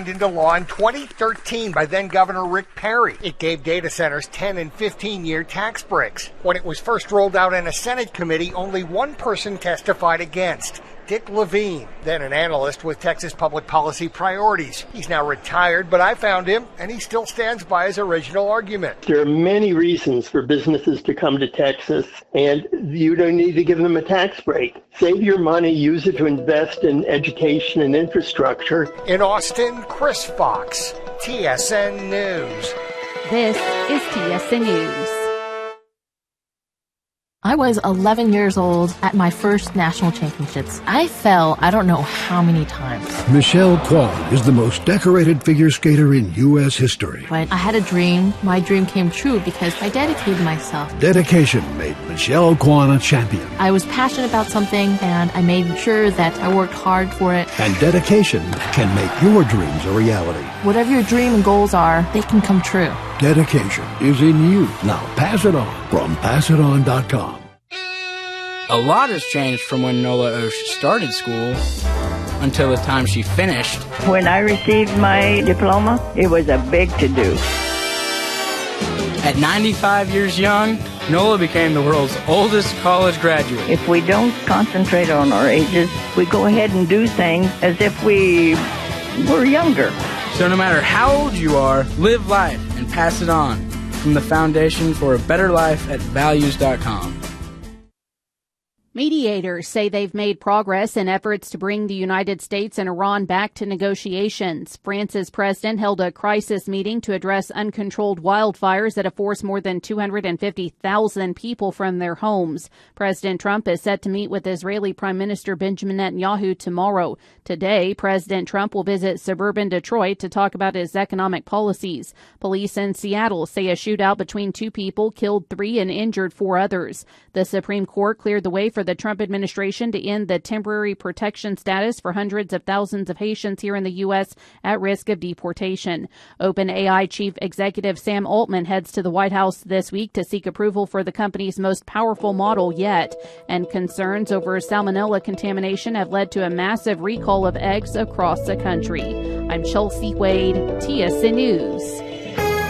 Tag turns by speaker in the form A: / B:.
A: signed into law in 2013 by then-Governor Rick Perry. It gave data centers 10- and 15-year tax breaks. When it was first rolled out in a Senate committee, only one person testified against, Dick Levine, then an analyst with Texas Public Policy Priorities. He's now retired, but I found him, and he still stands by his original argument.
B: There are many reasons for businesses to come to Texas, and you don't need to give them a tax break. Save your money, use it to invest in education and infrastructure.
A: In Austin, Chris Fox, TSN News.
C: This is TSN News.
D: I was 11 years old at my first national championships. I fell I don't know how many times.
E: Michelle Kwan is the most decorated figure skater in U.S. history.
D: But I had a dream. My dream came true because I dedicated myself.
E: Dedication made Michelle Kwan a champion.
D: I was passionate about something, and I made sure that I worked hard for it.
E: And dedication can make your dreams a reality.
D: Whatever your dream and goals are, they can come true.
E: Dedication is in you. Now pass it on from passiton.com.
F: A lot has changed from when Nola Osh started school until the time she finished.
G: When I received my diploma, it was a big to-do.
F: At 95 years young, Nola became the world's oldest college graduate.
G: If we don't concentrate on our ages, we go ahead and do things as if we were younger.
F: So no matter how old you are, live life and pass it on. From the Foundation for a Better Life at Values.com.
C: Mediators say they've made progress in efforts to bring the United States and Iran back to negotiations. France's president held a crisis meeting to address uncontrolled wildfires that have forced more than 250,000 people from their homes. President Trump is set to meet with Israeli Prime Minister Benjamin Netanyahu tomorrow. Today, President Trump will visit suburban Detroit to talk about his economic policies. Police in Seattle say a shootout between two people killed 3 and injured 4 others. The Supreme Court cleared the way for the Trump administration to end the temporary protection status for hundreds of thousands of Haitians here in the U.S. at risk of deportation. OpenAI chief executive Sam Altman heads to the White House this week to seek approval for the company's most powerful model yet. And concerns over salmonella contamination have led to a massive recall of eggs across the country. I'm Chelsea Wade, TSN News.